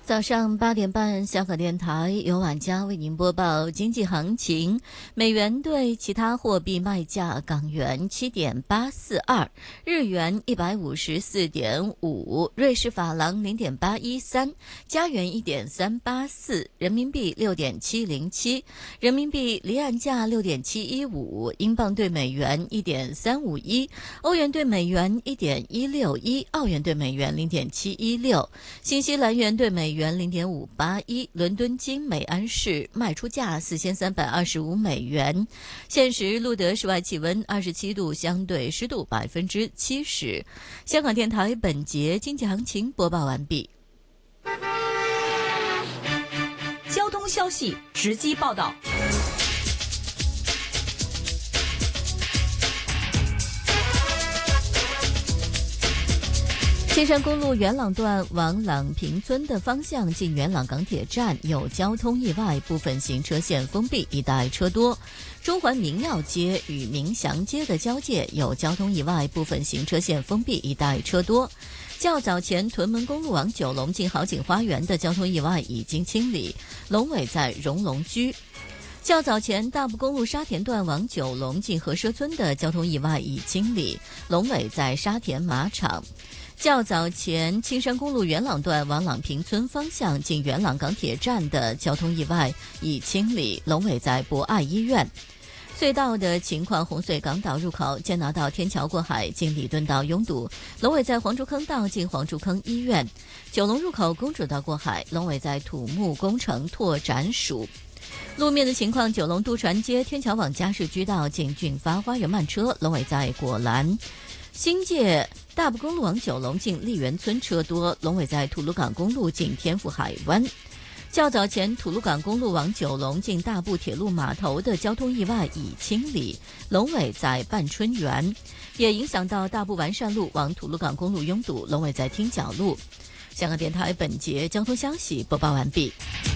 早上8点半，香港电台由晚佳为您播报经济行情。美元对其他货币卖价：港元7.842，日元154.5，瑞士法郎0.813，加元1.384，人民币6.707，人民币离岸价6.715，英镑对美元1.351，欧元对美元1.161，澳元对美元0.716，新西兰元对美元0.581，伦敦金每安士卖出价4325美元。现时录得室外气温27度，相对湿度70%。香港电台本节经济行情播报完毕。 交通消息直击报道。 青山公路元朗段往朗屏村的方向进元朗港铁站有交通意外，部分行车线封闭，一带车多。中环明耀街与明祥街的交界有交通意外，部分行车线封闭，一带车多。较早前屯门公路往九龙进好景花园的交通意外已经清理，龙尾在荣龙居。较早前大埔公路沙田段往九龙进和社村的交通意外已清理，龙尾在沙田马场。较早前青山公路元朗段往朗屏村方向进元朗港铁站的交通意外已清理，龙尾在博爱医院。隧道的情况：红隧港岛入口坚拿道天桥过海进礼顿道拥堵，龙尾在黄竹坑道进黄竹坑医院。九龙入口公主道过海，龙尾在土木工程拓展署。路面的情况：九龙渡船街天桥往嘉士居道进俊发花园慢车，龙尾在果栏。新界大埔公路往九龙进丽园村车多，龙尾在吐露港公路进天府海湾。较早前吐露港公路往九龙进大埔铁路码头的交通意外已清理，龙尾在半春园，也影响到大埔完善路往吐露港公路拥堵，龙尾在汀角路。香港电台本节交通消息播报完毕。